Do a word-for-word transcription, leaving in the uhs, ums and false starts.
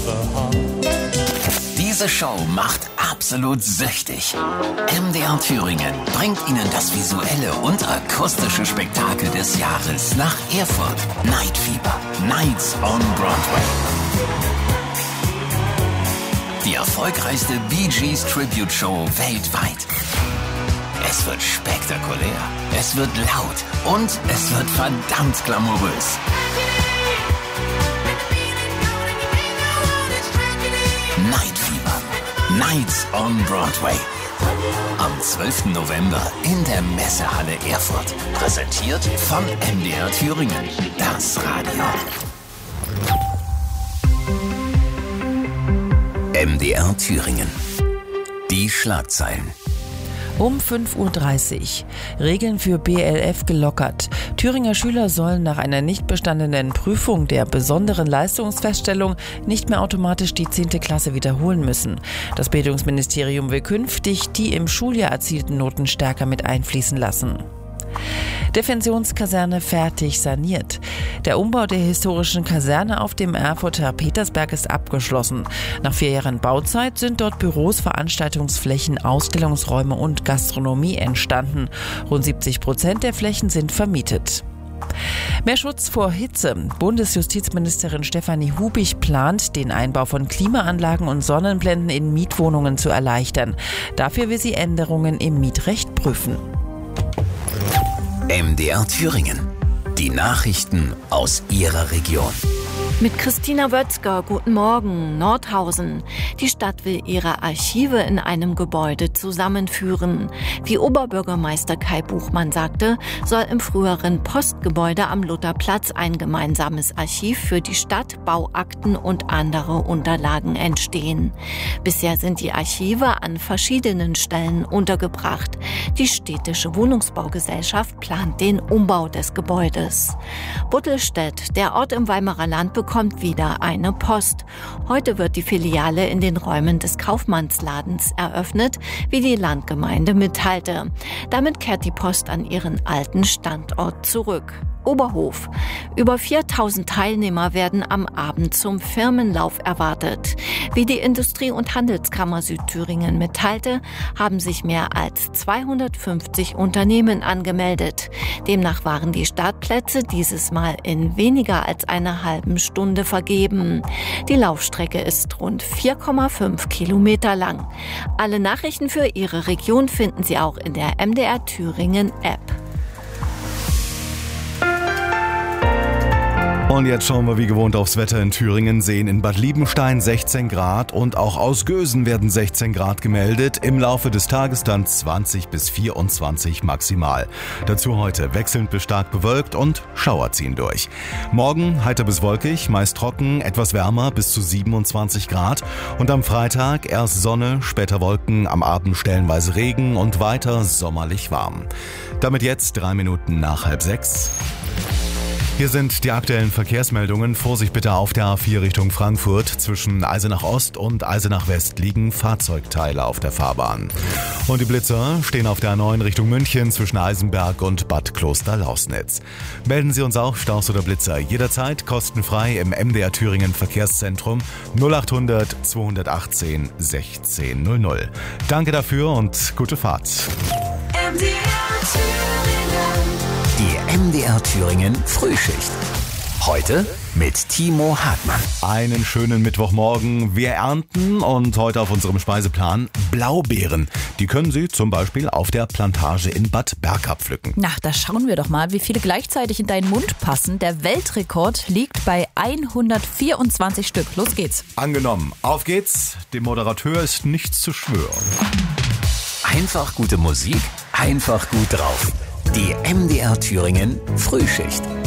Diese Show macht absolut süchtig. M D R Thüringen bringt Ihnen das visuelle und akustische Spektakel des Jahres nach Erfurt. Night Fever. Nights on Broadway. Die erfolgreichste Bee Gees Tribute Show weltweit. Es wird spektakulär, es wird laut und es wird verdammt glamourös. Night Fever. Nights on Broadway. Am zwölften November in der Messehalle Erfurt. Präsentiert von M D R Thüringen. Das Radio. M D R Thüringen. Die Schlagzeilen. Um fünf Uhr dreißig. Regeln für B L F gelockert. Thüringer Schüler sollen nach einer nicht bestandenen Prüfung der besonderen Leistungsfeststellung nicht mehr automatisch die zehnte Klasse wiederholen müssen. Das Bildungsministerium will künftig die im Schuljahr erzielten Noten stärker mit einfließen lassen. Defensionskaserne fertig saniert. Der Umbau der historischen Kaserne auf dem Erfurter Petersberg ist abgeschlossen. Nach vier Jahren Bauzeit sind dort Büros, Veranstaltungsflächen, Ausstellungsräume und Gastronomie entstanden. Rund siebzig Prozent der Flächen sind vermietet. Mehr Schutz vor Hitze. Bundesjustizministerin Stefanie Hubig plant, den Einbau von Klimaanlagen und Sonnenblenden in Mietwohnungen zu erleichtern. Dafür will sie Änderungen im Mietrecht prüfen. M D R Thüringen. Die Nachrichten aus Ihrer Region. Mit Christina Wötzger, guten Morgen, Nordhausen. Die Stadt will ihre Archive in einem Gebäude zusammenführen. Wie Oberbürgermeister Kai Buchmann sagte, soll im früheren Postgebäude am Lutherplatz ein gemeinsames Archiv für die Stadt, Bauakten und andere Unterlagen entstehen. Bisher sind die Archive an verschiedenen Stellen untergebracht. Die städtische Wohnungsbaugesellschaft plant den Umbau des Gebäudes. Buttelstedt, der Ort im Weimarer Land, bekommt wieder eine Post. Heute wird die Filiale in den Räumen des Kaufmannsladens eröffnet, wie die Landgemeinde mitteilte. Damit kehrt die Post an ihren alten Standort zurück. Oberhof. Über viertausend Teilnehmer werden am Abend zum Firmenlauf erwartet. Wie die Industrie- und Handelskammer Südthüringen mitteilte, haben sich mehr als zweihundertfünfzig Unternehmen angemeldet. Demnach waren die Startplätze dieses Mal in weniger als einer halben Stunde vergeben. Die Laufstrecke ist rund vier Komma fünf Kilometer lang. Alle Nachrichten für Ihre Region finden Sie auch in der M D R Thüringen App. Und jetzt schauen wir wie gewohnt aufs Wetter in Thüringen, sehen in Bad Liebenstein sechzehn Grad und auch aus Gösen werden sechzehn Grad gemeldet. Im Laufe des Tages dann zwanzig bis vierundzwanzig maximal. Dazu heute wechselnd bis stark bewölkt und Schauer ziehen durch. Morgen heiter bis wolkig, meist trocken, etwas wärmer bis zu siebenundzwanzig Grad. Und am Freitag erst Sonne, später Wolken, am Abend stellenweise Regen und weiter sommerlich warm. Damit jetzt drei Minuten nach halb sechs. Hier sind die aktuellen Verkehrsmeldungen. Vorsicht bitte auf der A vier Richtung Frankfurt. Zwischen Eisenach Ost und Eisenach West liegen Fahrzeugteile auf der Fahrbahn. Und die Blitzer stehen auf der A neun Richtung München zwischen Eisenberg und Bad Kloster-Lausnitz. Melden Sie uns auch Staus oder Blitzer jederzeit kostenfrei im M D R Thüringen Verkehrszentrum null acht hundert zweihundertachtzehn sechzehn null null. Danke dafür und gute Fahrt. M D R Thüringen. Die M D R Thüringen Frühschicht. Heute mit Timo Hartmann. Einen schönen Mittwochmorgen. Wir ernten und heute auf unserem Speiseplan Blaubeeren. Die können Sie zum Beispiel auf der Plantage in Bad Berka pflücken. Na, da schauen wir doch mal, wie viele gleichzeitig in deinen Mund passen. Der Weltrekord liegt bei hundertvierundzwanzig Stück. Los geht's. Angenommen. Auf geht's. Dem Moderateur ist nichts zu schwören. Einfach gute Musik, einfach gut drauf. Die M D R Thüringen Frühschicht.